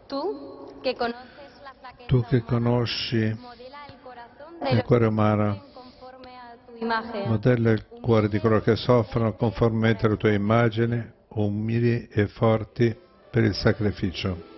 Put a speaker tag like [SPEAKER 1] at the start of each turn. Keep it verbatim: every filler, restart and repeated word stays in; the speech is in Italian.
[SPEAKER 1] Tu che conoces la flaqueza
[SPEAKER 2] Tu che
[SPEAKER 1] humana,
[SPEAKER 2] conosci
[SPEAKER 1] modela el corazón de
[SPEAKER 2] il
[SPEAKER 1] los
[SPEAKER 2] cuore
[SPEAKER 1] que
[SPEAKER 2] umano,
[SPEAKER 1] sufren conforme a tu imagen.
[SPEAKER 2] modella il cuore di coloro che soffrono conformemente alla tua immagine, umili e forti per il sacrificio.